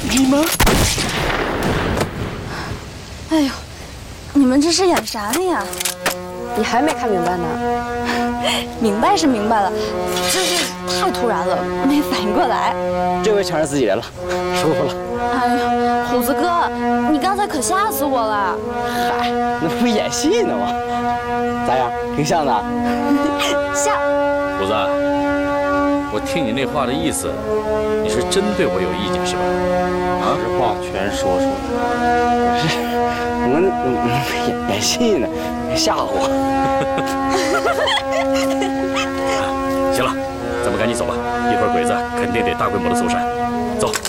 你们， 哎呦，你们这是演啥呢呀？ 你还没看明白呢？ 明白是明白了，就是太突然了，没反应过来。 这回全是自己人了，舒服了。 哎呦，虎子哥，你刚才可吓死我了！ 嗨，那不演戏呢吗？咋样，挺像的？ 像。 虎子，我听你那话的意思，你是真对我有意见是吧？啊， 实话全说出来。不是，我演戏呢，吓唬我。 行了，咱们赶紧走吧，一会儿鬼子肯定得大规模的搜山。走。